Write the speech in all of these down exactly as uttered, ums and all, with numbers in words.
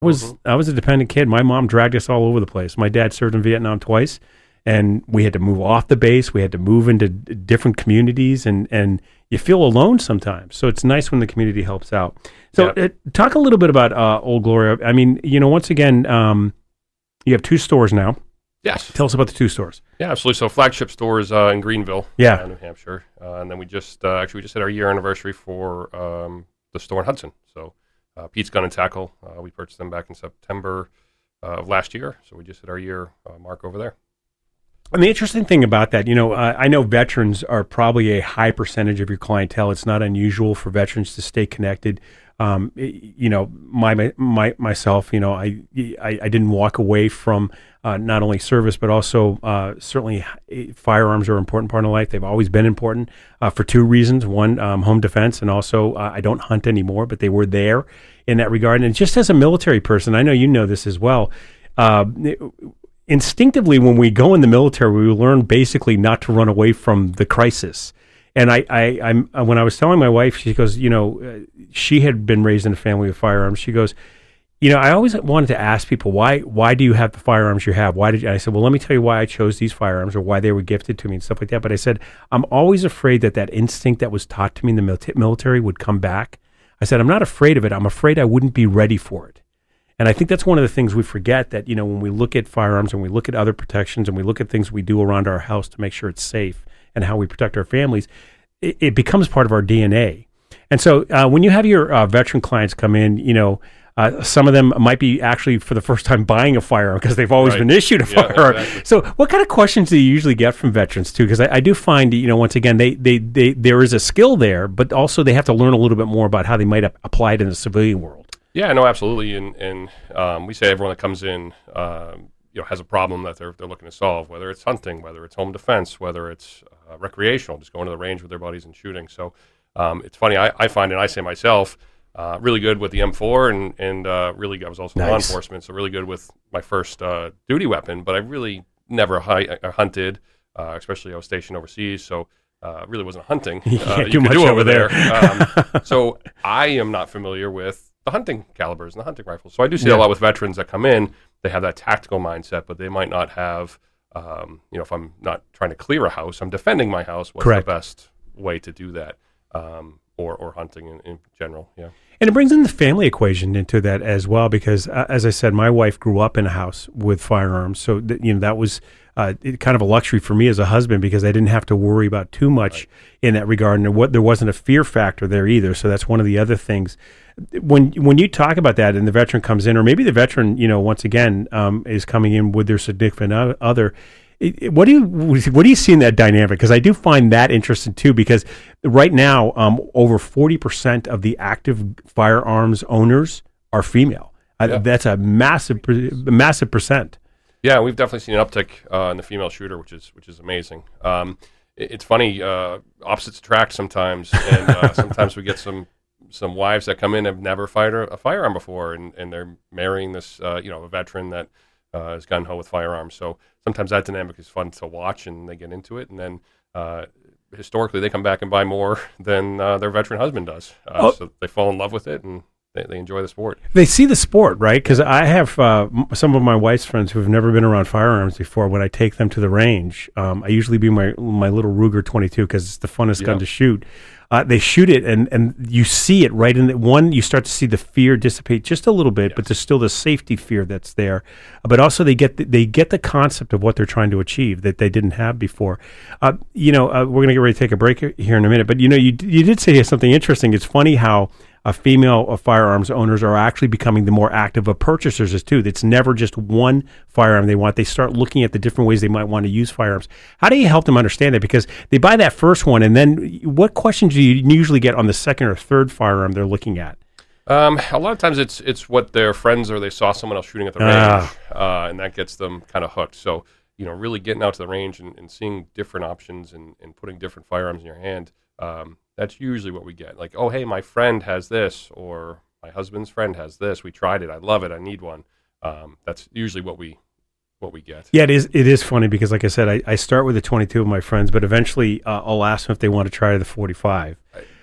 I was Mm-hmm. I was a dependent kid. My mom dragged us all over the place. My dad served in Vietnam twice, and we had to move off the base. We had to move into d- different communities, and, and you feel alone sometimes. So it's nice when the community helps out. So Yeah. uh, talk a little bit about uh, Old Glory. I mean, you know, once again, um, you have two stores now. Yes. Tell us about the two stores. Yeah, absolutely. So flagship store is uh, in Greenville, Yeah. uh, New Hampshire, uh, and then we just uh, actually we just had our year anniversary for um, the store in Hudson. So uh, Pete's Gun and Tackle, uh, we purchased them back in September uh, of last year. So we just hit our year uh, mark over there. And the interesting thing about that, you know, uh, I know veterans are probably a high percentage of your clientele. It's not unusual for veterans to stay connected. Um, it- you know, my, my myself, you know, I I, I didn't walk away from uh, not only service but also uh, certainly uh, firearms are an important part of life. They've always been important uh, for two reasons: one, um, home defense, and also uh, I don't hunt anymore, but they were there in that regard. And just as a military person, I know you know this as well. Uh, it, Instinctively, when we go in the military, we learn basically not to run away from the crisis. And I, I, I'm when I was telling my wife, she goes, you know, uh, she had been raised in a family with firearms. She goes, you know, I always wanted to ask people why, why do you have the firearms you have? Why did you? And I said, well, let me tell you why I chose these firearms or why they were gifted to me and stuff like that. But I said, I'm always afraid that that instinct that was taught to me in the mil- military would come back. I said, I'm not afraid of it. I'm afraid I wouldn't be ready for it. And I think that's one of the things we forget, that, you know, when we look at firearms and we look at other protections and we look at things we do around our house to make sure it's safe and how we protect our families, it, it becomes part of our D N A. And so uh, when you have your uh, veteran clients come in, you know, uh, some of them might be actually for the first time buying a firearm because they've always Right. been issued a Yeah, firearm. exactly. So what kind of questions do you usually get from veterans too? Because I, I do find, you know, once again, they, they, they, there is a skill there, but also they have to learn a little bit more about how they might ap- apply it in the civilian world. Yeah, no, absolutely. And and um, we say everyone that comes in, um, you know, has a problem that they're they're looking to solve. Whether it's hunting, whether it's home defense, whether it's uh, recreational, just going to the range with their buddies and shooting. So um, it's funny. I, I find, and I say myself, uh, really good with the M four, and and uh, really I was also in law Nice. enforcement, so really good with my first uh, duty weapon. But I really never hi- uh, hunted, uh, especially I was stationed overseas, so. Uh, really wasn't hunting. You Uh, can't you do could much do over there. um, so I am not familiar with the hunting calibers and the hunting rifles. So I do see Yeah. a lot with veterans that come in. They have that tactical mindset, but they might not have. Um, you know, if I'm not trying to clear a house, I'm defending my house. What's Correct. the best way to do that? Um, or or hunting in, in general. Yeah. And it brings in the family equation into that as well, because uh, as I said, my wife grew up in a house with firearms, so th- you know that was uh, it, kind of a luxury for me as a husband because I didn't have to worry about too much Right. in that regard, and what there wasn't a fear factor there either. So that's one of the other things. When when you talk about that, and the veteran comes in, or maybe the veteran, you know, once again um, is coming in with their significant o- other. It- it- What do you what do you see in that dynamic? Because I do find that interesting too. Because right now, um, over forty percent of the active firearms owners are female. Uh, Yeah. that's a massive, per- massive percent. Yeah, we've definitely seen an uptick uh, in the female shooter, which is which is amazing. Um, it, it's funny, uh, opposites attract sometimes, and uh, sometimes we get some some wives that come in have never fired a, a firearm before, and, and they're marrying this uh, you know a veteran that uh, is gun ho with firearms. So sometimes that dynamic is fun to watch, and they get into it, and then. Uh, historically, they come back and buy more than uh, their veteran husband does. Uh, Oh. So they fall in love with it, and they, they enjoy the sport. They see the sport, right? Because I have uh, m- some of my wife's friends who have never been around firearms before. When I take them to the range, um, I usually bring my my little Ruger twenty-two because it's the funnest gun Yeah. to shoot. Uh, they shoot it, and, and you see it right in the one. You start to see the fear dissipate just a little bit, but there's still the safety fear that's there. But also, they get the, they get the concept of what they're trying to achieve that they didn't have before. Uh, you know, uh, we're going to get ready to take a break here here in a minute. But you know, you you did say something interesting. It's funny how. Uh, female uh, firearms owners are actually becoming the more active of purchasers as too. It's never just one firearm they want. They start looking at the different ways they might want to use firearms. How do you help them understand that? Because they buy that first one, and then what questions do you usually get on the second or third firearm they're looking at? Um, a lot of times it's it's what their friends or they saw someone else shooting at the Ah. range, uh, and that gets them kind of hooked. So, you know, really getting out to the range and, and seeing different options and, and putting different firearms in your hand, um, that's usually what we get. Like, oh, hey, my friend has this, or my husband's friend has this. We tried it. I love it. I need one. Um, that's usually what we what we get. Yeah, it is. It is funny because, like I said, I, I start with the twenty-two of my friends, but eventually uh, I'll ask them if they want to try the forty-five. Right.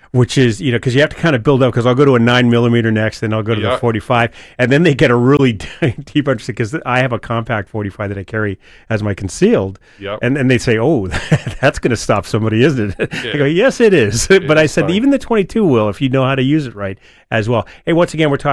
which is, you know, because you have to kind of build up, because I'll go to a nine millimeter next, then I'll go to Yeah. the forty-five, and then they get a really deep understanding, because I have a compact forty-five that I carry as my concealed, Yep. and, and they say, oh, that's going to stop somebody, isn't it? Yeah. I go, yes, it is. But I is said, funny. even the twenty-two will, if you know how to use it right as well. Hey, once again, we're talking